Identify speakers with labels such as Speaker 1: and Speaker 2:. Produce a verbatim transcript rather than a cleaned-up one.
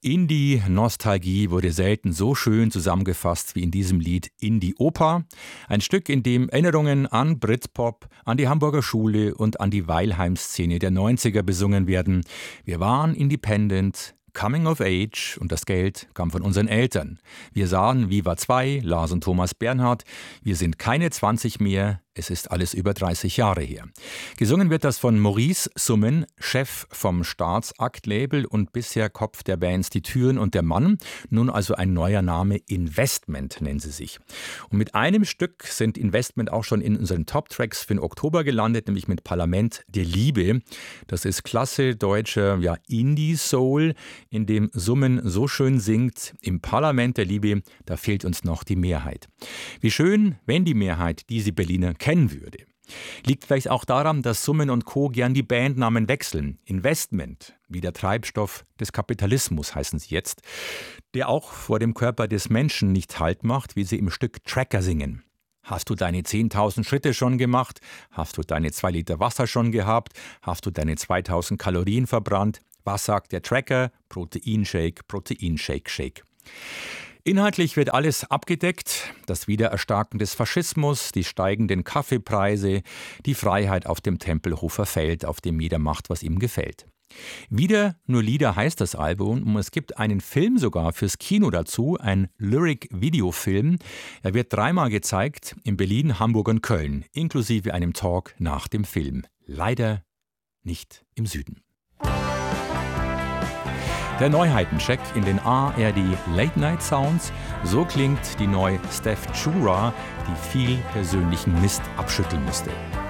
Speaker 1: Indie-Nostalgie wurde selten so schön zusammengefasst wie in diesem Lied Indie-Oper. Ein Stück, in dem Erinnerungen an Britpop, an die Hamburger Schule und an die Weilheim-Szene der neunziger besungen werden. Wir waren independent, coming of age und das Geld kam von unseren Eltern. Wir sahen Viva zwei, Lars und Thomas Bernhard. Wir sind keine zwanzig mehr. Es ist alles über dreißig Jahre her. Gesungen wird das von Maurice Summen, Chef vom Staatsakt-Label und bisher Kopf der Bands Die Türen und der Mann. Nun also ein neuer Name, Investment nennen sie sich. Und mit einem Stück sind Investment auch schon in unseren Top-Tracks für den Oktober gelandet, nämlich mit Parlament der Liebe. Das ist klasse deutscher ja, Indie-Soul, in dem Summen so schön singt. Im Parlament der Liebe, da fehlt uns noch die Mehrheit. Wie schön, wenn die Mehrheit diese Berliner kennen würde. Liegt vielleicht auch daran, dass Summen und Co. gern die Bandnamen wechseln. Investment, wie der Treibstoff des Kapitalismus heißen sie jetzt, der auch vor dem Körper des Menschen nicht Halt macht, wie sie im Stück Tracker singen. Hast du deine zehntausend Schritte schon gemacht? Hast du deine zwei Liter Wasser schon gehabt? Hast du deine zweitausend Kalorien verbrannt? Was sagt der Tracker? Proteinshake, Proteinshake, Shake. Inhaltlich wird alles abgedeckt, das Wiedererstarken des Faschismus, die steigenden Kaffeepreise, die Freiheit auf dem Tempelhofer Feld, auf dem jeder macht, was ihm gefällt. Wieder nur Lieder heißt das Album und es gibt einen Film sogar fürs Kino dazu, ein Lyric-Videofilm. Er wird dreimal gezeigt in Berlin, Hamburg und Köln, inklusive einem Talk nach dem Film. Leider nicht im Süden. Der Neuheitencheck in den A R D Late Night Sounds. So klingt die neue Steph Chura, die viel persönlichen Mist abschütteln musste.